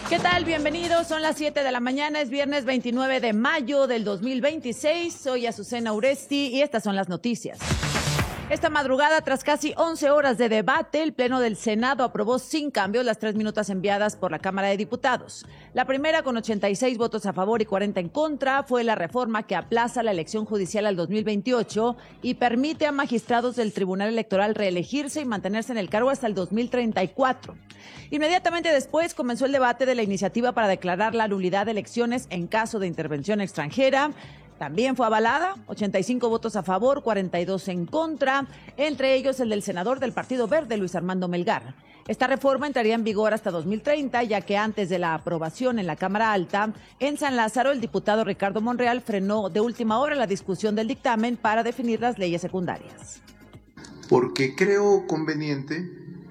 ¿Qué tal? Bienvenidos. Son las 7 de la mañana. Es viernes 29 de mayo del 2026. Soy Azucena Uresti y estas son las noticias. Esta madrugada, tras casi 11 horas de debate, el Pleno del Senado aprobó sin cambios las 3 minutas enviadas por la Cámara de Diputados. La primera, con 86 votos a favor y 40 en contra, fue la reforma que aplaza la elección judicial al 2028 y permite a magistrados del Tribunal Electoral reelegirse y mantenerse en el cargo hasta el 2034. Inmediatamente después comenzó el debate de la iniciativa para declarar la nulidad de elecciones en caso de intervención extranjera. También fue avalada, 85 votos a favor, 42 en contra, entre ellos el del senador del Partido Verde, Luis Armando Melgar. Esta reforma entraría en vigor hasta 2030, ya que antes de la aprobación en la Cámara Alta, en San Lázaro, el diputado Ricardo Monreal frenó de última hora la discusión del dictamen para definir las leyes secundarias. Porque creo conveniente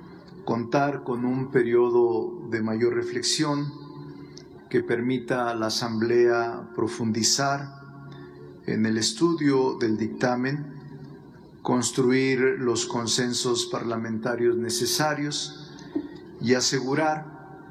contar con un periodo de mayor reflexión que permita a la Asamblea profundizar en el estudio del dictamen, construir los consensos parlamentarios necesarios y asegurar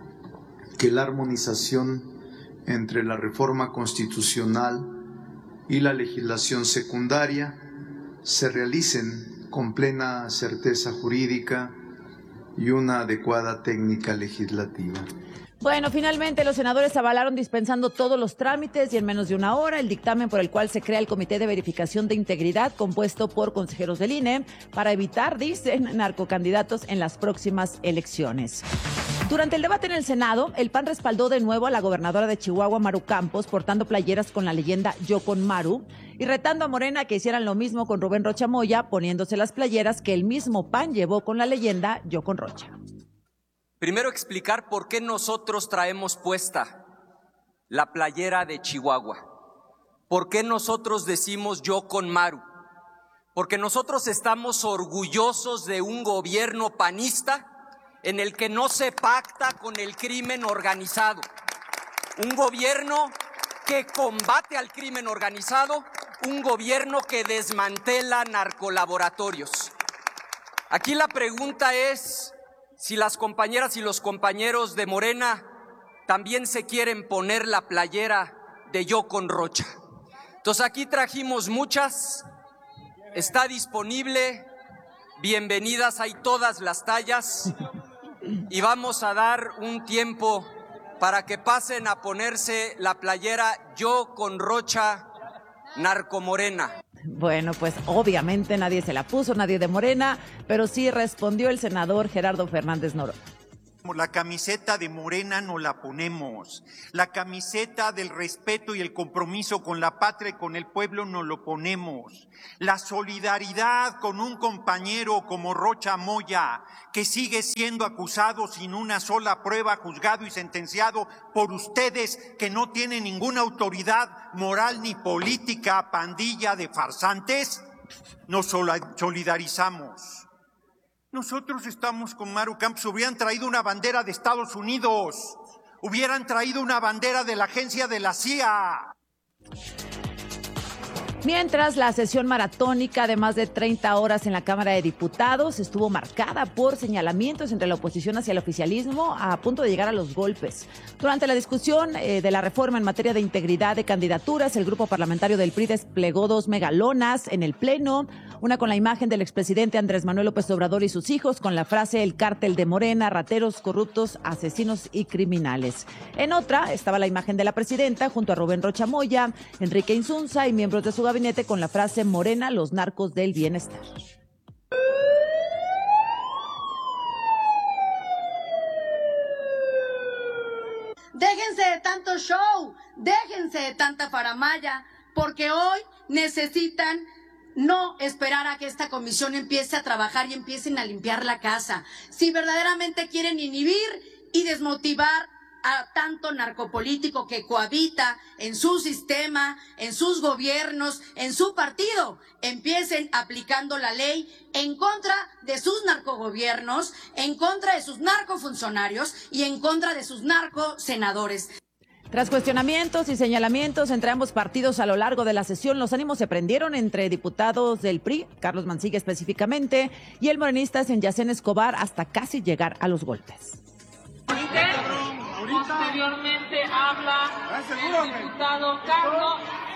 que la armonización entre la reforma constitucional y la legislación secundaria se realicen con plena certeza jurídica y una adecuada técnica legislativa. Bueno, finalmente los senadores avalaron dispensando todos los trámites y en menos de una hora el dictamen por el cual se crea el Comité de Verificación de Integridad compuesto por consejeros del INE para evitar, dicen, narcocandidatos en las próximas elecciones. Durante el debate en el Senado, el PAN respaldó de nuevo a la gobernadora de Chihuahua, Maru Campos, portando playeras con la leyenda Yo con Maru y retando a Morena que hicieran lo mismo con Rubén Rocha Moya, poniéndose las playeras que el mismo PAN llevó con la leyenda Yo con Rocha. Primero explicar por qué nosotros traemos puesta la playera de Chihuahua. ¿Por qué nosotros decimos Yo con Maru? Porque nosotros estamos orgullosos de un gobierno panista en el que no se pacta con el crimen organizado. Un gobierno que combate al crimen organizado, un gobierno que desmantela narcolaboratorios. Aquí la pregunta es si las compañeras y los compañeros de Morena también se quieren poner la playera de Yo con Rocha. Entonces aquí trajimos muchas, está disponible, bienvenidas, hay todas las tallas y vamos a dar un tiempo para que pasen a ponerse la playera Yo con Rocha Narcomorena. Bueno, pues obviamente nadie se la puso, nadie de Morena, pero sí respondió el senador Gerardo Fernández Noroña. La camiseta de Morena no la ponemos, la camiseta del respeto y el compromiso con la patria y con el pueblo no lo ponemos, la solidaridad con un compañero como Rocha Moya, que sigue siendo acusado sin una sola prueba, juzgado y sentenciado por ustedes que no tienen ninguna autoridad moral ni política, pandilla de farsantes, nos solidarizamos. Nosotros estamos con Maru Campos, hubieran traído una bandera de Estados Unidos, hubieran traído una bandera de la agencia de la CIA. Mientras, la sesión maratónica de más de 30 horas en la Cámara de Diputados estuvo marcada por señalamientos entre la oposición hacia el oficialismo a punto de llegar a los golpes. Durante la discusión de la reforma en materia de integridad de candidaturas, el grupo parlamentario del PRI desplegó 2 megalonas en el Pleno, una con la imagen del expresidente Andrés Manuel López Obrador y sus hijos, con la frase "El cártel de Morena, rateros, corruptos, asesinos y criminales". En otra estaba la imagen de la presidenta junto a Rubén Rocha Moya, Enrique Insunza y miembros de su gabinete con la frase "Morena, los narcos del bienestar". Déjense de tanto show, déjense de tanta faramalla, porque hoy necesitan no esperar a que esta comisión empiece a trabajar y empiecen a limpiar la casa. Si verdaderamente quieren inhibir y desmotivar a tanto narcopolítico que cohabita en su sistema, en sus gobiernos, en su partido, empiecen aplicando la ley en contra de sus narcogobiernos, en contra de sus narcofuncionarios y en contra de sus narcosenadores. Tras cuestionamientos y señalamientos entre ambos partidos a lo largo de la sesión, los ánimos se prendieron entre diputados del PRI, Carlos Mancilla específicamente, y el morenista Senyacén Escobar, hasta casi llegar a los golpes. Ahorita Posteriormente habla el diputado Carlos.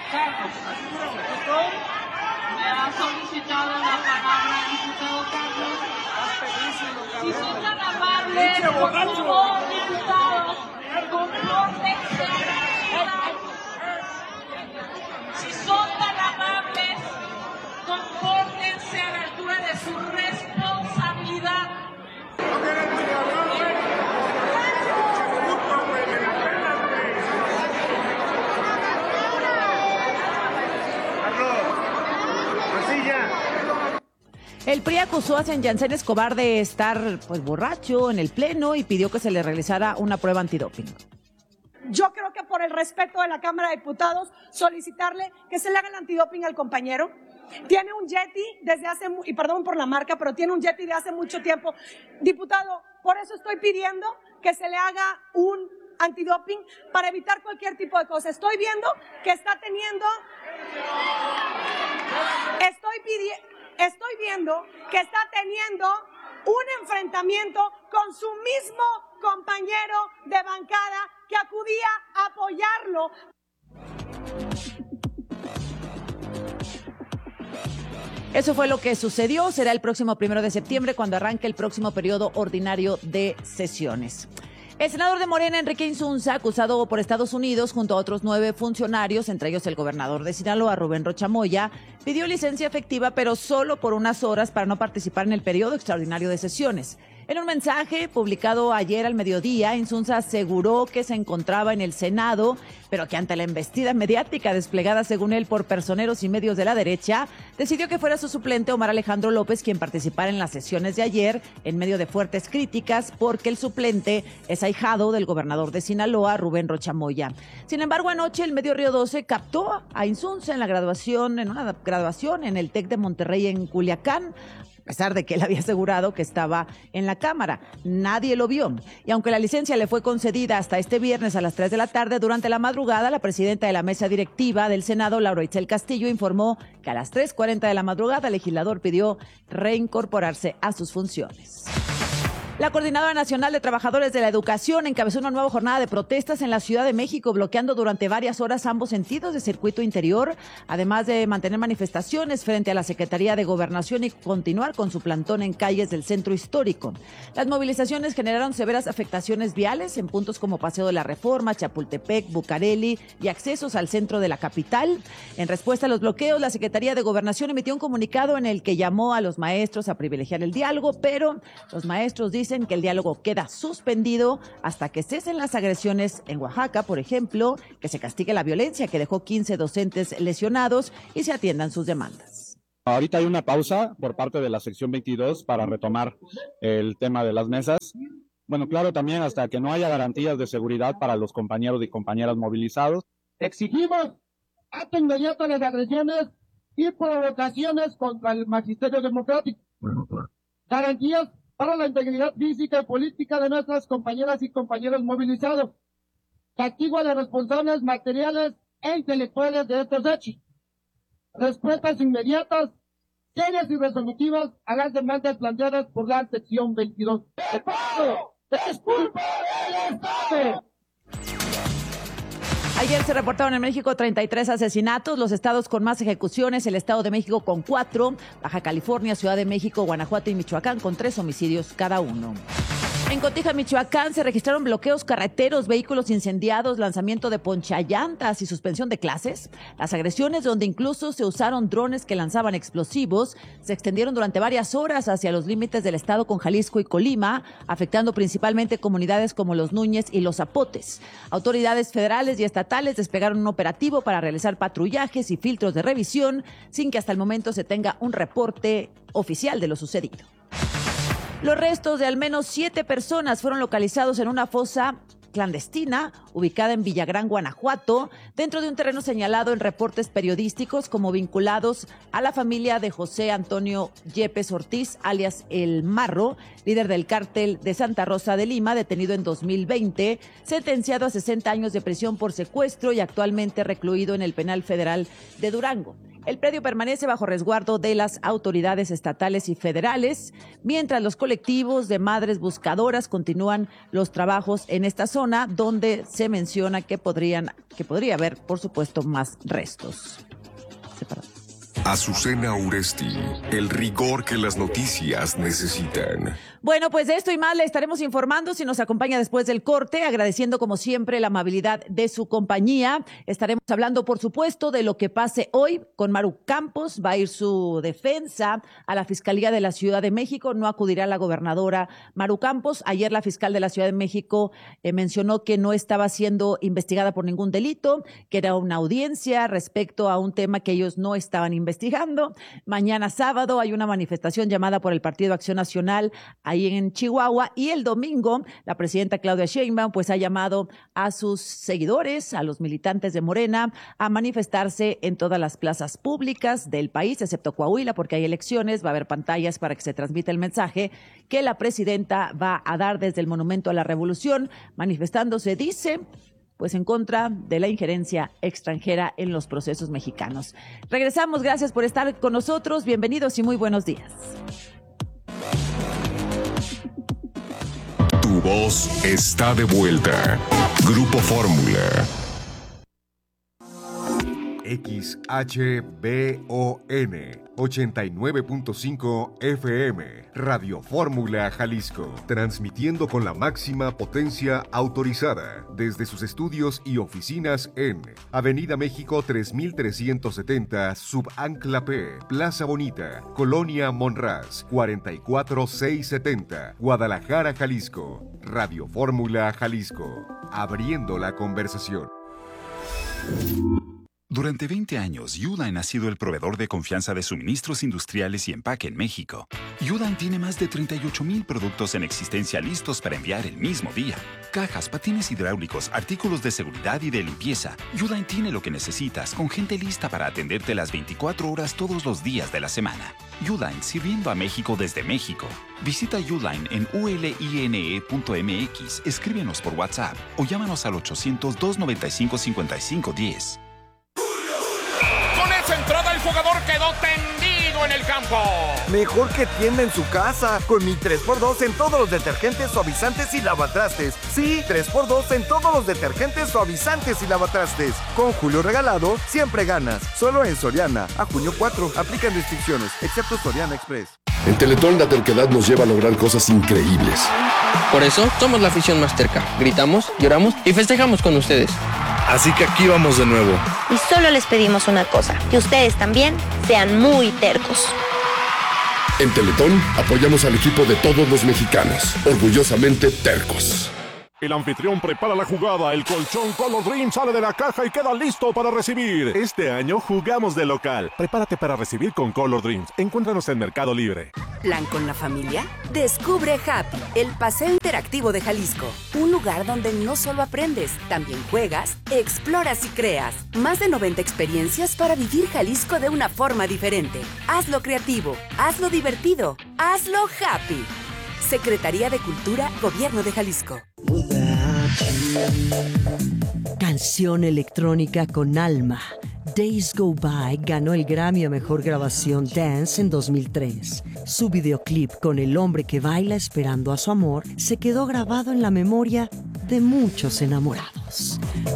Me ha solicitado la palabra el diputado Carlos. Si son tan amables, por favor, diputados, compórtense. Si son tan amables, compórtense a la altura de su responsabilidad. El PRI acusó a San Jansen Escobar de estar borracho en el pleno y pidió que se le realizara una prueba antidoping. Yo creo que por el respeto de la Cámara de Diputados, solicitarle que se le haga el antidoping al compañero. Tiene un Yeti desde hace, y perdón por la marca, pero tiene un Yeti de hace mucho tiempo. Diputado, por eso estoy pidiendo que se le haga un antidoping para evitar cualquier tipo de cosa. Estoy viendo que está teniendo... Estoy viendo que está teniendo un enfrentamiento con su mismo compañero de bancada que acudía a apoyarlo. Eso fue lo que sucedió. Será el próximo 1 de septiembre cuando arranque el próximo periodo ordinario de sesiones. El senador de Morena, Enrique Insunza, acusado por Estados Unidos junto a otros 9 funcionarios, entre ellos el gobernador de Sinaloa, Rubén Rocha Moya, pidió licencia efectiva, pero solo por unas horas para no participar en el periodo extraordinario de sesiones. En un mensaje publicado ayer al mediodía, Insunza aseguró que se encontraba en el Senado, pero que ante la embestida mediática desplegada, según él, por personeros y medios de la derecha, decidió que fuera su suplente Omar Alejandro López quien participara en las sesiones de ayer, en medio de fuertes críticas, porque el suplente es ahijado del gobernador de Sinaloa, Rubén Rocha Moya. Sin embargo, anoche el medio Río 12 captó a Insunza en una graduación en el TEC de Monterrey en Culiacán, a pesar de que él había asegurado que estaba en la Cámara. Nadie lo vio. Y aunque la licencia le fue concedida hasta este viernes a las 3 de la tarde, durante la madrugada, la presidenta de la mesa directiva del Senado, Laura Itzel Castillo, informó que a las 3:40 de la madrugada el legislador pidió reincorporarse a sus funciones. La Coordinadora Nacional de Trabajadores de la Educación encabezó una nueva jornada de protestas en la Ciudad de México, bloqueando durante varias horas ambos sentidos de circuito interior, además de mantener manifestaciones frente a la Secretaría de Gobernación y continuar con su plantón en calles del centro histórico. Las movilizaciones generaron severas afectaciones viales en puntos como Paseo de la Reforma, Chapultepec, Bucareli y accesos al centro de la capital. En respuesta a los bloqueos, la Secretaría de Gobernación emitió un comunicado en el que llamó a los maestros a privilegiar el diálogo, pero los maestros dicen que el diálogo queda suspendido hasta que cesen las agresiones en Oaxaca, por ejemplo, que se castigue la violencia que dejó 15 docentes lesionados y se atiendan sus demandas. Ahorita hay una pausa por parte de la sección 22 para retomar el tema de las mesas. Bueno, claro, también hasta que no haya garantías de seguridad para los compañeros y compañeras movilizados. Exigimos acto inmediato a las agresiones y provocaciones contra el magisterio democrático. Garantías para la integridad física y política de nuestras compañeras y compañeros movilizados. Castigo a los responsables materiales e intelectuales de estos hechos. Respuestas inmediatas, serias y resolutivas a las demandas planteadas por la sección 22. ¡El paso! ¡Disculpa del Estado! Ayer se reportaron en México 33 asesinatos, los estados con más ejecuciones, el Estado de México con 4, Baja California, Ciudad de México, Guanajuato y Michoacán con 3 homicidios cada uno. En Cotija, Michoacán, se registraron bloqueos carreteros, vehículos incendiados, lanzamiento de ponchallantas y suspensión de clases. Las agresiones, donde incluso se usaron drones que lanzaban explosivos, se extendieron durante varias horas hacia los límites del estado con Jalisco y Colima, afectando principalmente comunidades como Los Núñez y Los Zapotes. Autoridades federales y estatales desplegaron un operativo para realizar patrullajes y filtros de revisión, sin que hasta el momento se tenga un reporte oficial de lo sucedido. Los restos de al menos 7 personas fueron localizados en una fosa clandestina ubicada en Villagrán, Guanajuato, dentro de un terreno señalado en reportes periodísticos como vinculados a la familia de José Antonio Yepes Ortiz, alias El Marro, líder del cártel de Santa Rosa de Lima, detenido en 2020, sentenciado a 60 años de prisión por secuestro y actualmente recluido en el Penal Federal de Durango. El predio permanece bajo resguardo de las autoridades estatales y federales, mientras los colectivos de madres buscadoras continúan los trabajos en esta zona, donde se menciona que podría haber, por supuesto, más restos. Azucena Uresti, el rigor que las noticias necesitan. Bueno, pues de esto y más le estaremos informando si nos acompaña después del corte, agradeciendo como siempre la amabilidad de su compañía. Estaremos hablando, por supuesto, de lo que pase hoy con Maru Campos. Va a ir su defensa a la Fiscalía de la Ciudad de México. No acudirá la gobernadora Maru Campos. Ayer la fiscal de la Ciudad de México mencionó que no estaba siendo investigada por ningún delito, que era una audiencia respecto a un tema que ellos no estaban investigando. Mañana sábado hay una manifestación llamada por el Partido Acción Nacional ahí en Chihuahua, y el domingo la presidenta Claudia Sheinbaum pues ha llamado a sus seguidores, a los militantes de Morena, a manifestarse en todas las plazas públicas del país, excepto Coahuila, porque hay elecciones. Va a haber pantallas para que se transmita el mensaje que la presidenta va a dar desde el Monumento a la Revolución, manifestándose, dice, pues en contra de la injerencia extranjera en los procesos mexicanos. Regresamos, gracias por estar con nosotros, bienvenidos y muy buenos días. Tu voz está de vuelta. Grupo Fórmula. XHBON 89.5 FM, Radio Fórmula Jalisco, transmitiendo con la máxima potencia autorizada desde sus estudios y oficinas en Avenida México 3370, Subancla P, Plaza Bonita, Colonia Monraz, 44670, Guadalajara, Jalisco. Radio Fórmula Jalisco, abriendo la conversación. Durante 20 años, Uline ha sido el proveedor de confianza de suministros industriales y empaque en México. Uline tiene más de 38,000 productos en existencia listos para enviar el mismo día. Cajas, patines hidráulicos, artículos de seguridad y de limpieza. Uline tiene lo que necesitas, con gente lista para atenderte las 24 horas todos los días de la semana. Uline, sirviendo a México desde México. Visita Uline en uline.mx, escríbenos por WhatsApp o llámanos al 800-295-5510. Entrada, el jugador quedó tendido en el campo. Mejor que tienda en su casa, con mi 3x2 en todos los detergentes, suavizantes y lavatrastes. Sí, 3x2 en todos los detergentes, suavizantes y lavatrastes. Con Julio regalado, siempre ganas. Solo en Soriana, a junio 4. Aplican restricciones, excepto Soriana Express. En Teletón la terquedad nos lleva a lograr cosas increíbles. Por eso somos la afición más terca. Gritamos, lloramos y festejamos con ustedes. Así que aquí vamos de nuevo. Y solo les pedimos una cosa, que ustedes también sean muy tercos. En Teletón apoyamos al equipo de todos los mexicanos, orgullosamente tercos. El anfitrión prepara la jugada, el colchón Color Dream sale de la caja y queda listo para recibir. Este año jugamos de local. Prepárate para recibir con Color Dreams. Encuéntranos en Mercado Libre. ¿Plan con la familia? Descubre Happy, el paseo interactivo de Jalisco. Un lugar donde no solo aprendes, también juegas, exploras y creas. Más de 90 experiencias para vivir Jalisco de una forma diferente. Hazlo creativo, hazlo divertido, hazlo happy. Secretaría de Cultura, Gobierno de Jalisco. Canción electrónica con alma. Days Go By ganó el Grammy a Mejor Grabación Dance en 2003. Su videoclip con el hombre que baila esperando a su amor se quedó grabado en la memoria de muchos enamorados.